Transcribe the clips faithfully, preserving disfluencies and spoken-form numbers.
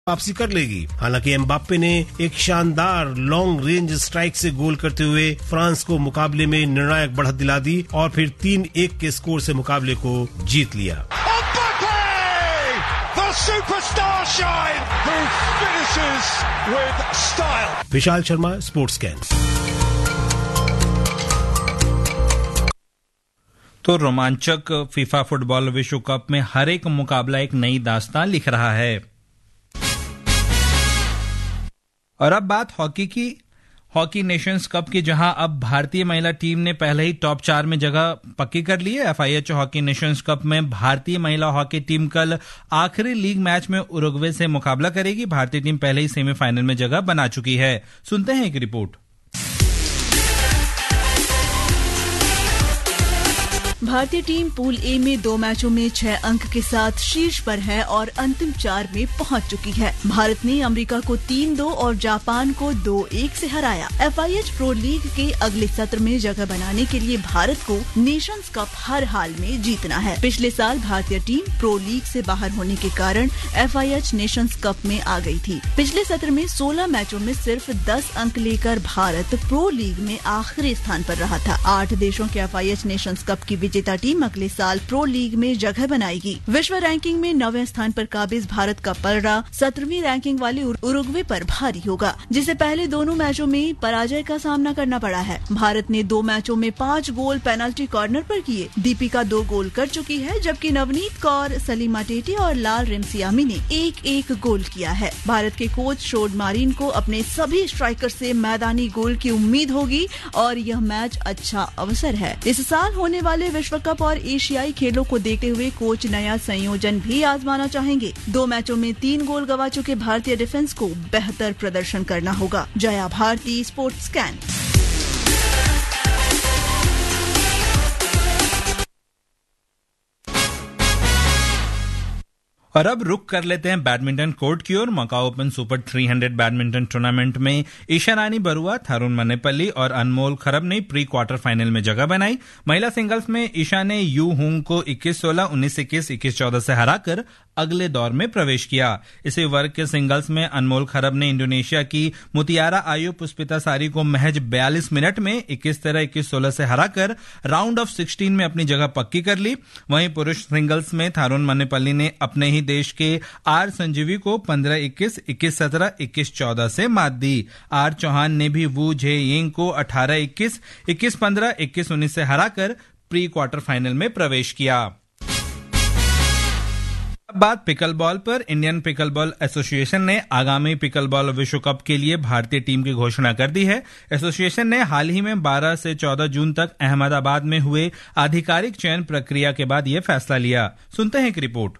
वापसी कर लेगी। हालांकि एम्बाप्पे ने एक शानदार लॉन्ग रेंज स्ट्राइक से गोल करते हुए फ्रांस को मुकाबले में निर्णायक बढ़त दिला दी और फिर तीन एक के स्कोर से मुकाबले को जीत लिया। Vishal Sharma, sports can. तो रोमांचक फीफा फुटबॉल विश्व कप में हर एक मुकाबला एक नई दास्तान लिख रहा है। और अब बात हॉकी की। हॉकी नेशंस कप की, जहां अब भारतीय महिला टीम ने पहले ही टॉप चार में जगह पक्की कर ली है। एफआईएच हॉकी नेशंस कप में भारतीय महिला हॉकी टीम कल आखिरी लीग मैच में उरुग्वे से मुकाबला करेगी। भारतीय टीम पहले ही सेमीफाइनल में जगह बना चुकी है। सुनते हैं एक रिपोर्ट। भारतीय टीम पूल ए में दो मैचों में छह अंक के साथ शीर्ष पर है और अंतिम चार में पहुंच चुकी है। भारत ने अमेरिका को तीन दो और जापान को दो एक से हराया। एफआईएच प्रो लीग के अगले सत्र में जगह बनाने के लिए भारत को नेशंस कप हर हाल में जीतना है। पिछले साल भारतीय टीम प्रो लीग से बाहर होने के कारण एफआईएच नेशंस कप में आ गई थी। पिछले सत्र में सोलह मैचों में सिर्फ दस अंक लेकर भारत प्रो लीग में आखिरी स्थान पर रहा था। आठ देशों के एफआईएच नेशंस कप की विजेता टीम अगले साल प्रो लीग में जगह बनाएगी। विश्व रैंकिंग में नौवें स्थान पर काबिज भारत का पलड़ा सत्रहवीं रैंकिंग वाले उरुग्वे पर भारी होगा, जिसे पहले दोनों मैचों में पराजय का सामना करना पड़ा है। भारत ने दो मैचों में पाँच गोल पेनल्टी कॉर्नर पर किए। दीपिका दो गोल कर चुकी है, जबकि नवनीत कौर, सलीमा टेटी और लाल रिमसियामी ने एक एक गोल किया है। भारत के कोच शोड मारिन को अपने सभी स्ट्राइकर से मैदानी गोल की उम्मीद होगी और यह मैच अच्छा अवसर है। इस साल होने वाले विश्व कप और एशियाई खेलों को देखते हुए कोच नया संयोजन भी आजमाना चाहेंगे। दो मैचों में तीन गोल गंवा चुके भारतीय डिफेंस को बेहतर प्रदर्शन करना होगा। Jaya Bharti, sports can. और अब रुक कर लेते हैं बैडमिंटन कोर्ट की ओर। मकाऊ ओपन सुपर तीन सौ बैडमिंटन टूर्नामेंट में ईशा रानी बरुआ, थारुण मन्नेपल्ली और अनमोल खरब ने प्री क्वार्टर फाइनल में जगह बनाई। महिला सिंगल्स में ईशा ने यू हुंग को इक्कीस सोलह, उन्नीस इक्कीस, इक्कीस चौदह से हराकर अगले दौर में प्रवेश किया। इसी वर्ग के सिंगल्स में अनमोल खरब ने इंडोनेशिया की मुतियारा आयु पुष्पितासारी को महज बयालीस मिनट में इक्कीस तेरह, इक्कीस सोलह से हराकर राउंड ऑफ सोलह में अपनी जगह पक्की कर ली। वहीं पुरुष सिंगल्स में थारुण मन्नेपल्ली ने अपने ही देश के आर संजीवी को पंद्रह इक्कीस, इक्कीस सत्रह, इक्कीस चौदह से मात दी। आर चौहान ने भी वू झे यिंग को अठारह इक्कीस, इक्कीस पंद्रह, इक्कीस उन्नीस से हराकर प्री क्वार्टर फाइनल में प्रवेश किया। अब बात पिकलबॉल पर। इंडियन पिकलबॉल एसोसिएशन ने आगामी पिकलबॉल विश्व कप के लिए भारतीय टीम की घोषणा कर दी है। एसोसिएशन ने हाल ही में बारह से चौदह जून तक अहमदाबाद में हुए आधिकारिक चयन प्रक्रिया के बाद यह फैसला लिया। सुनते हैं एक रिपोर्ट।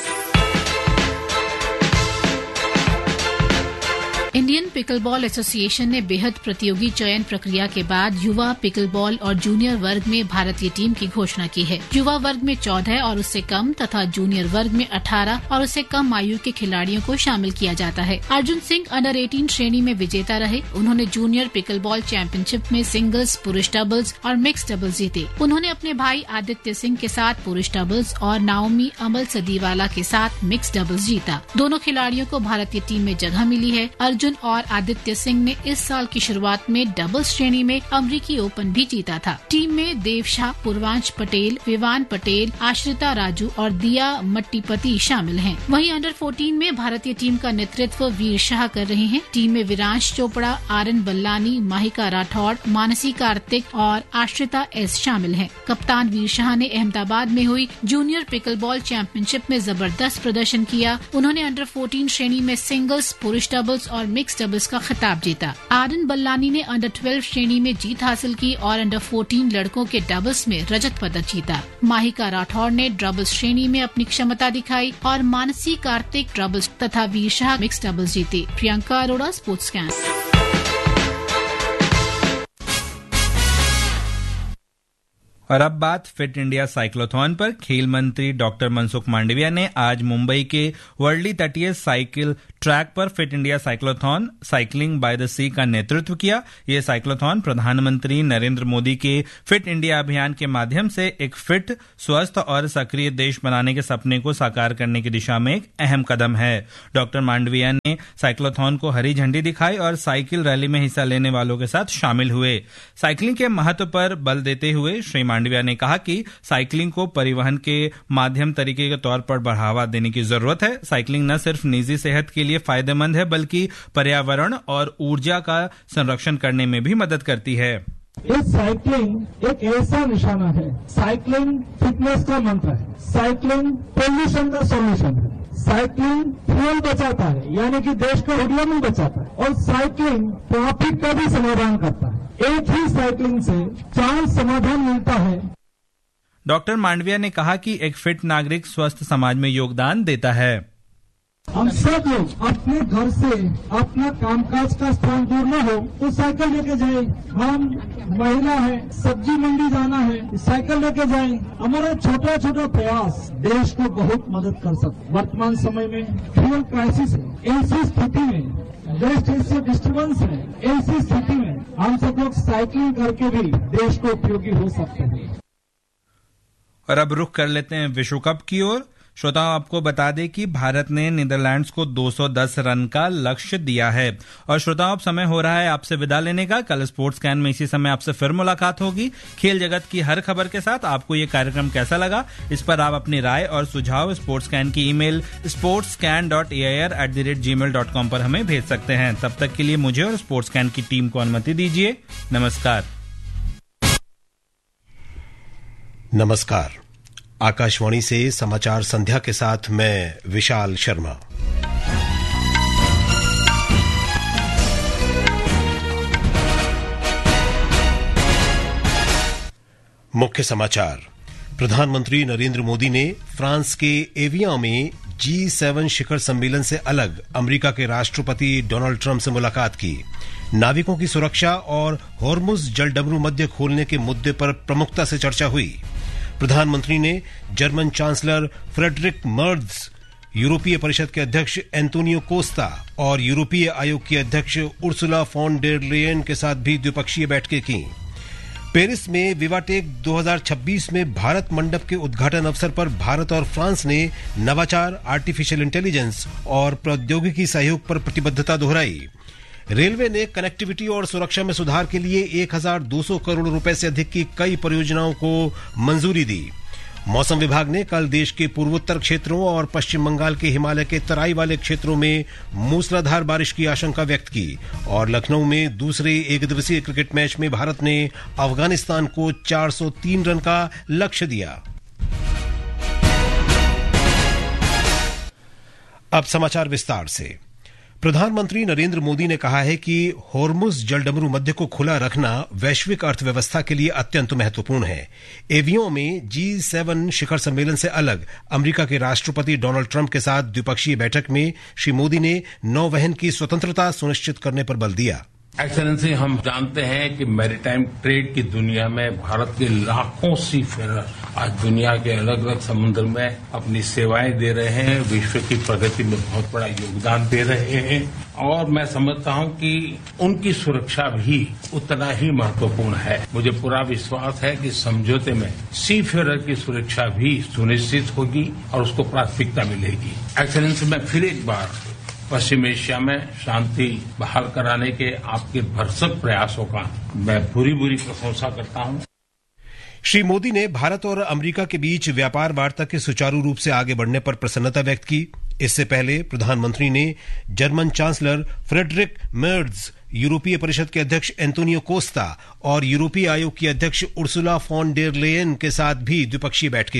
इंडियन पिकलबॉल एसोसिएशन ने बेहद प्रतियोगी चयन प्रक्रिया के बाद युवा पिकलबॉल और जूनियर वर्ग में भारतीय टीम की घोषणा की है। युवा वर्ग में चौदह और उससे कम तथा जूनियर वर्ग में अठारह और उससे कम आयु के खिलाड़ियों को शामिल किया जाता है। अर्जुन सिंह अंडर अठारह श्रेणी में विजेता रहे। उन्होंने जूनियर पिकलबॉल चैंपियनशिप में सिंगल्स, पुरुष डबल्स और मिक्स डबल्स जीते। उन्होंने अपने भाई आदित्य सिंह के साथ पुरुष डबल्स और नाओमी अमल सदीवाला के साथ मिक्स डबल्स जीता। दोनों खिलाड़ियों को भारतीय टीम में जगह मिली है। अर्जुन और आदित्य सिंह ने इस साल की शुरुआत में डबल श्रेणी में अमरीकी ओपन भी जीता था। टीम में देव शाह, पूर्वांश पटेल, विवान पटेल, आश्रिता राजू और दिया मट्टीपति शामिल हैं। वहीं अंडर चौदह में भारतीय टीम का नेतृत्व वीर शाह कर रहे हैं। टीम में विरांश चोपड़ा, आरन बल्लानी, माहिका राठौड़, मानसी कार्तिक और आश्रिता एस शामिल हैं। कप्तान वीर शाह ने अहमदाबाद में हुई जूनियर पिकलबॉल चैंपियनशिप में जबरदस्त प्रदर्शन किया। उन्होंने अंडर चौदह श्रेणी में सिंगल्स, पुरुष डबल्स और मिक्स डबल्स का खिताब जीता। आरन बल्लानी ने अंडर बारह श्रेणी में जीत हासिल की और अंडर चौदह लड़कों के डबल्स में रजत पदक जीता। माहिका राठौड़ ने डबल्स श्रेणी में अपनी क्षमता दिखाई और मानसी कार्तिक डबल्स तथा वीर शाह मिक्स डबल्स जीते। Priyanka Arora, sports can. और अब बात फिट इंडिया साइक्लोथॉन पर। खेल मंत्री डॉक्टर मनसुख मांडविया ने आज मुंबई के वर्ली तटीय साइकिल ट्रैक पर fit India cyclothon cycling by the सी का नेतृत्व किया। यह साइक्लोथॉन प्रधानमंत्री नरेंद्र मोदी के फिट इंडिया अभियान के माध्यम से एक फिट, स्वस्थ और सक्रिय देश बनाने के सपने को साकार करने की दिशा में एक अहम कदम है। डॉक्टर मांडविया ने साइक्लोथॉन को हरी झंडी दिखाई और साइकिल रैली में हिस्सा लेने वालों के साथ शामिल हुए। साइकिलिंग के महत्व पर बल देते हुए श्री मांडविया ने कहा कि साइकिलिंग को परिवहन के माध्यम तरीके के तौर पर बढ़ावा देने की जरूरत है। साइकिलिंग न सिर्फ निजी सेहत के लिए फायदेमंद है बल्कि पर्यावरण और ऊर्जा का संरक्षण करने में भी मदद करती है। ये साइकिलिंग एक ऐसा निशाना है, साइकिलिंग फिटनेस का मंत्र है, साइकिलिंग पोल्यूशन का सॉल्यूशन है, साइकिलिंग फ्यूल बचाता है यानी कि देश का ऊर्जा बचाता है, और साइकिलिंग ट्रैफिक का भी समाधान करता है। एक ही साइकिलिंग से चार समाधान मिलता है। डॉक्टर मांडविया ने कहा कि एक फिट नागरिक स्वस्थ समाज में योगदान देता है। हम सब लोग अपने घर से अपना कामकाज का स्थान दूर न हो तो साइकिल लेके जाए। हम महिला है, सब्जी मंडी जाना है, साइकिल लेके जाए। हमारा छोटा छोटा प्रयास देश को बहुत मदद कर सकता। वर्तमान समय में फ्यूल क्राइसिस है, ऐसी स्थिति में वेस्ट एशिया डिस्टर्बेंस है, ऐसी स्थिति में हम सब लोग साइकिलिंग करके भी देश को उपयोगी हो सकते हैं। और अब रुख कर लेते हैं विश्व कप की ओर। श्रोताओं, आपको बता दें कि भारत ने नीदरलैंड्स को दो सौ दस रन का लक्ष्य दिया है। और श्रोताओं, अब समय हो रहा है आपसे विदा लेने का। कल स्पोर्ट्स कैन में इसी समय आपसे फिर मुलाकात होगी खेल जगत की हर खबर के साथ। आपको ये कार्यक्रम कैसा लगा, इस पर आप अपनी राय और सुझाव स्पोर्ट्स कैन की email sports can dot A I R at the rate ji mail dot com पर हमें भेज सकते हैं। तब तक के लिए मुझे और स्पोर्ट्स कैन की टीम को अनुमति दीजिए। नमस्कार। नमस्कार। आकाशवाणी से समाचार संध्या के साथ मैं विशाल शर्मा। मुख्य समाचार। प्रधानमंत्री नरेंद्र मोदी ने फ्रांस के एवियान में जी सेवन शिखर सम्मेलन से अलग अमेरिका के राष्ट्रपति डोनाल्ड ट्रंप से मुलाकात की। नाविकों की सुरक्षा और हॉर्मुज जलडमरू मध्य खोलने के मुद्दे पर प्रमुखता से चर्चा हुई। प्रधानमंत्री ने जर्मन चांसलर फ्रेडरिक मर्ज, यूरोपीय परिषद के अध्यक्ष एंटोनियो कोस्टा और यूरोपीय आयोग की अध्यक्ष उर्सुला फॉन डेर लेयन के साथ भी द्विपक्षीय बैठकें की। पेरिस में विवाटेक दो हज़ार छब्बीस में भारत मंडप के उद्घाटन अवसर पर भारत और फ्रांस ने नवाचार, आर्टिफिशियल इंटेलिजेंस और प्रौद्योगिकी सहयोग पर प्रतिबद्धता दोहराई। रेलवे ने कनेक्टिविटी और सुरक्षा में सुधार के लिए एक हज़ार दो सौ करोड़ रुपए से अधिक की कई परियोजनाओं को मंजूरी दी। मौसम विभाग ने कल देश के पूर्वोत्तर क्षेत्रों और पश्चिम बंगाल के हिमालय के तराई वाले क्षेत्रों में मूसलाधार बारिश की आशंका व्यक्त की। और लखनऊ में दूसरे एक दिवसीय क्रिकेट मैच में भारत ने अफगानिस्तान को चार सौ तीन रन का लक्ष्य दिया। अब समाचार विस्तार से। प्रधानमंत्री नरेंद्र मोदी ने कहा है कि हॉर्मुज जलडमरू मध्य को खुला रखना वैश्विक अर्थव्यवस्था के लिए अत्यंत महत्वपूर्ण है। एवियन में जी सेवन शिखर सम्मेलन से अलग अमेरिका के राष्ट्रपति डोनाल्ड ट्रंप के साथ द्विपक्षीय बैठक में श्री मोदी ने नौवहन की स्वतंत्रता सुनिश्चित करने पर बल दिया। एक्सेलेंसी, हम जानते हैं कि मैरीटाइम ट्रेड की दुनिया में भारत के लाखों सी फेरर आज दुनिया के अलग अलग समुद्र में अपनी सेवाएं दे रहे हैं, विश्व की प्रगति में बहुत बड़ा योगदान दे रहे हैं। और मैं समझता हूं कि उनकी सुरक्षा भी उतना ही महत्वपूर्ण है। मुझे पूरा विश्वास है कि समझौते में सी फेरर की सुरक्षा भी सुनिश्चित होगी और उसको प्राथमिकता मिलेगी। एक्सेलेंसी, मैं फिर एक बार पश्चिम एशिया में शांति बहाल कराने के आपके भरसक प्रयासों का मैं पूरी पूरी प्रशंसा करता हूं। श्री मोदी ने भारत और अमेरिका के बीच व्यापार वार्ता के सुचारू रूप से आगे बढ़ने पर प्रसन्नता व्यक्त की। इससे पहले प्रधानमंत्री ने जर्मन चांसलर फ्रेडरिक मर्ज, यूरोपीय परिषद के अध्यक्ष एंटोनियो कोस्टा और यूरोपीय आयोग की अध्यक्ष उर्सुला फॉन डेर लेयन के साथ भी द्विपक्षीय बैठकें की।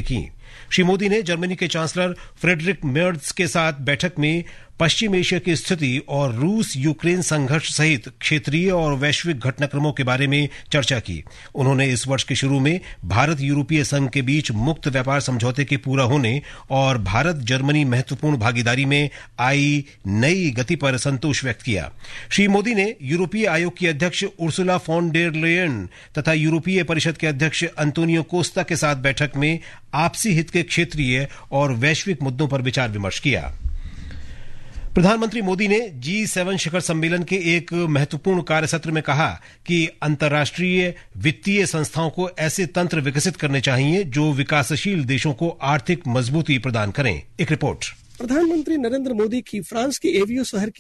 श्री मोदी ने जर्मनी के चांसलर फ्रेडरिक मेर्ज के साथ बैठक में पश्चिम एशिया की स्थिति और रूस यूक्रेन संघर्ष सहित क्षेत्रीय और वैश्विक घटनाक्रमों के बारे में चर्चा की। उन्होंने इस वर्ष के शुरू में भारत यूरोपीय संघ के बीच मुक्त व्यापार समझौते के पूरा होने और भारत जर्मनी महत्वपूर्ण भागीदारी में आई नई गति पर संतोष व्यक्त किया। श्री मोदी ने यूरोपीय आयोग की अध्यक्ष उर्सुला फॉन डेर लेयन तथा यूरोपीय परिषद के अध्यक्ष अंतोनियो कोस्टा के साथ बैठक में आपसी हित के क्षेत्रीय और वैश्विक मुद्दों पर विचार विमर्श किया। प्रधानमंत्री मोदी ने जी सेवन शिखर सम्मेलन के एक महत्वपूर्ण कार्यसत्र में कहा कि अंतर्राष्ट्रीय वित्तीय संस्थाओं को ऐसे तंत्र विकसित करने चाहिए जो विकासशील देशों को आर्थिक मजबूती प्रदान करें। एक रिपोर्ट। प्रधानमंत्री नरेंद्र मोदी की फ्रांस के एवियो शहर की